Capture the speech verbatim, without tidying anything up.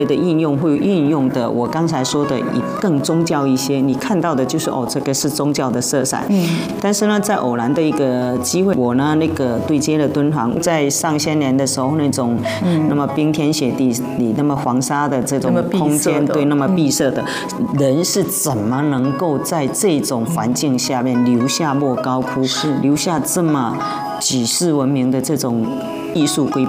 的应用会运用的，我刚才说的以更宗教一些，你看到的就是哦，这个是宗教的色彩。嗯，但是呢，在偶然的一个机会，我呢那个对接了敦煌，在上千年的时候那种，嗯，那么冰天雪地里那么黄沙的这种空间，对，那么闭塞的，嗯、人是怎么能够在这种环境下面留下莫高窟，留下这么举世闻名的这种艺术瑰